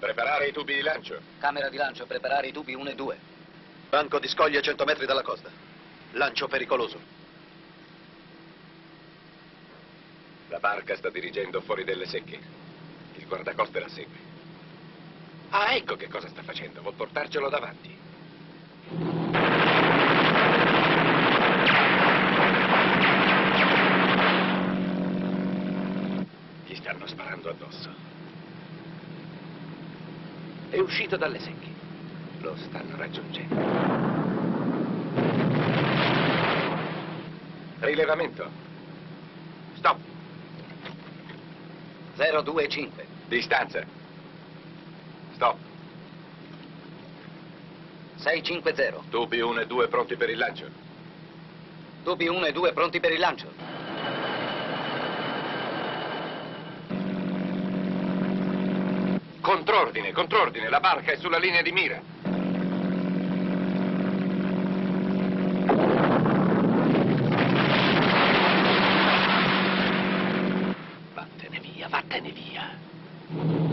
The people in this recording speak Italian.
preparare i tubi di lancio. Camera di lancio, preparare i tubi 1 e 2. Banco di scoglie a 100 metri dalla costa. Lancio pericoloso. La barca sta dirigendo fuori delle secche. Il guardacoste la segue. Ah, ecco che cosa sta facendo. Vuol portarcelo davanti. Gli stanno sparando addosso. È uscito dalle secche. Lo stanno raggiungendo. Rilevamento. Stop. 025. Distanza. Stop. 650. Tubi 1 e 2 pronti per il lancio. Tubi 1 e 2 pronti per il lancio. Contrordine, contrordine. La barca è sulla linea di mira. Vattene via, vattene via.